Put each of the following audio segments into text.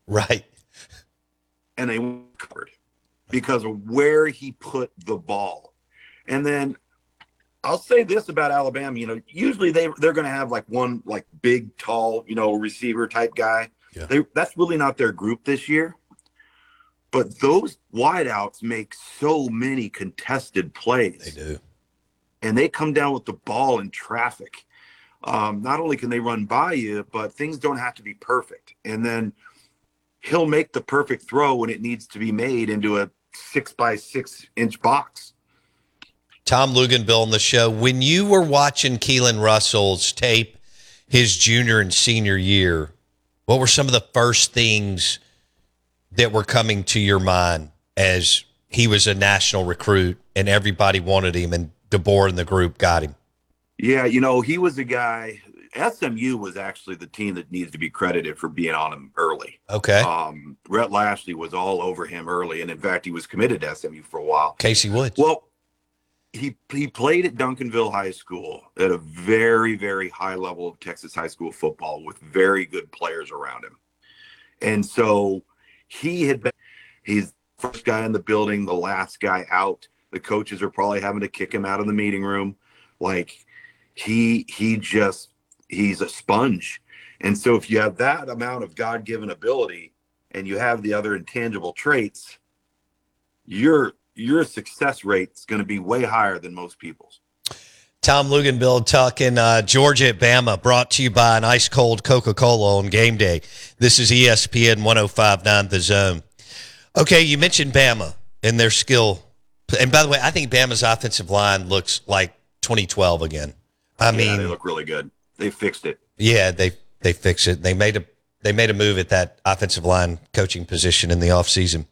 Right. and they weren't covered because of where he put the ball. And then I'll say this about Alabama, usually they're going to have like one like big, tall, receiver type guy. Yeah. That's really not their group this year. But those wideouts make so many contested plays. They do. And they come down with the ball in traffic. Not only can they run by you, but things don't have to be perfect. And then he'll make the perfect throw when it needs to be made into a 6 by 6 inch box. Tom Luganville on the show. When you were watching Keelan Russell's tape his junior and senior year, what were some of the first things that were coming to your mind as he was a national recruit and everybody wanted him and DeBoer and the group got him? Yeah, he was a guy. SMU was actually the team that needs to be credited for being on him early. Okay. Rhett Lashley was all over him early, and in fact, he was committed to SMU for a while. Casey Woods. Well, he played at Duncanville High School at a very, very high level of Texas high school football with very good players around him. And so he's the first guy in the building, the last guy out. The coaches are probably having to kick him out of the meeting room. Like he's a sponge. And so if you have that amount of God-given ability and you have the other intangible traits, your success rate is going to be way higher than most people's. Tom Luganville talking Georgia at Bama, brought to you by an ice-cold Coca-Cola on game day. This is ESPN 105.9 The Zone. Okay, you mentioned Bama and their skill. And by the way, I think Bama's offensive line looks like 2012 again. I mean, they look really good. They fixed it. Yeah, they fixed it. They made a move at that offensive line coaching position in the offseason.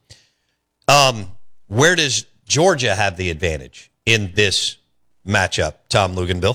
Where does Georgia have the advantage in this matchup, Tom Luganville?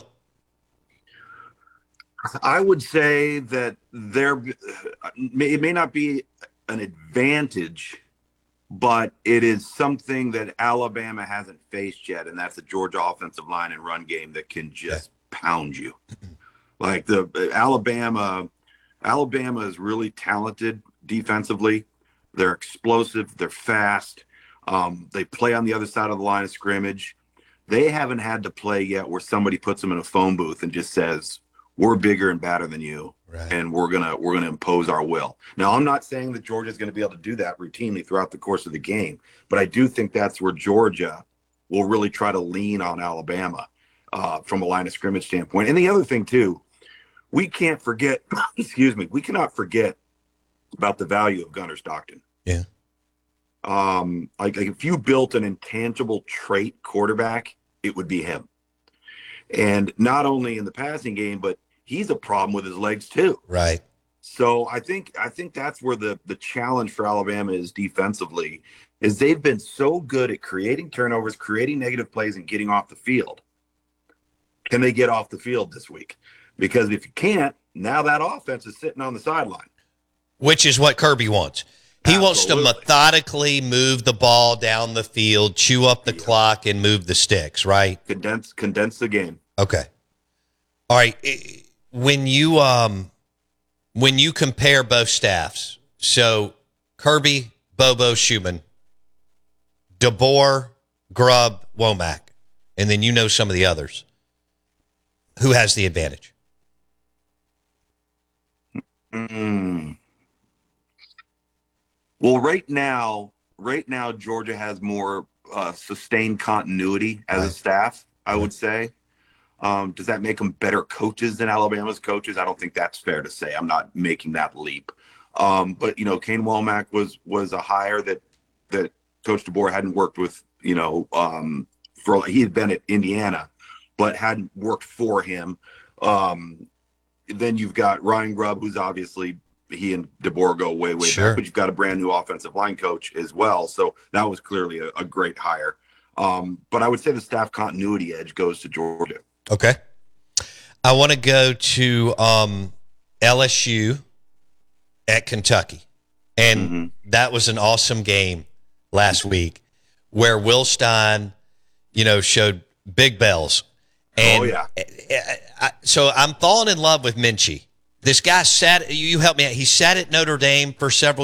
I would say that it may not be an advantage, but it is something that Alabama hasn't faced yet, and that's the Georgia offensive line and run game that can just pound you. Like Alabama is really talented defensively. They're explosive. They're fast. They play on the other side of the line of scrimmage. They haven't had to play yet where somebody puts them in a phone booth and just says, "We're bigger and badder than you, right, and we're gonna impose our will." Now, I'm not saying that Georgia's going to be able to do that routinely throughout the course of the game, but I do think that's where Georgia will really try to lean on Alabama from a line of scrimmage standpoint. And the other thing too, we can't forget. We cannot forget about the value of Gunnar Stockton. Yeah. Like if you built an intangible trait quarterback, it would be him. And not only in the passing game, but he's a problem with his legs too. Right. So I think that's where the challenge for Alabama is defensively, is they've been so good at creating turnovers, creating negative plays, and getting off the field. Can they get off the field this week? Because if you can't, now that offense is sitting on the sideline. Which is what Kirby wants. He wants to methodically move the ball down the field, chew up the clock, and move the sticks, right? Condense the game. Okay. All right. When you compare both staffs, so Kirby, Bobo, Schumann, DeBoer, Grubb, Womack, and then some of the others, who has the advantage? Well, right now, Georgia has more sustained continuity as a staff, I would say. Does that make them better coaches than Alabama's coaches? I don't think that's fair to say. I'm not making that leap. But Kane Womack was a hire that Coach DeBoer hadn't worked with. He had been at Indiana, but hadn't worked for him. Then you've got Ryan Grubb, who's obviously, he and DeBoer go way back, but you've got a brand new offensive line coach as well. So that was clearly a great hire. But I would say the staff continuity edge goes to Georgia. Okay. I want to go to LSU at Kentucky. And that was an awesome game last week where Will Stein, showed big bells. And so I'm falling in love with Minchie. This guy you help me out. He sat at Notre Dame for several